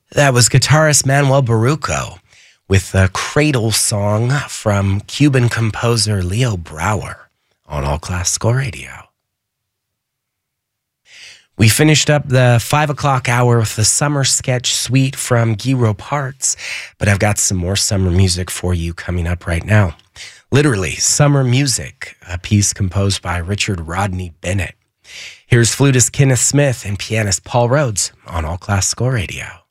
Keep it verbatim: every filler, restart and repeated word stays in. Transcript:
That was guitarist Manuel Baruco with the Cradle song from Cuban composer Leo Brouwer on All Classical Radio. We finished up the five o'clock hour with the Summer Sketch Suite from Guy Roparts, but I've got some more summer music for you coming up right now. Literally, Summer Music, a piece composed by Richard Rodney Bennett. Here's flutist Kenneth Smith and pianist Paul Rhodes on All Classical Radio.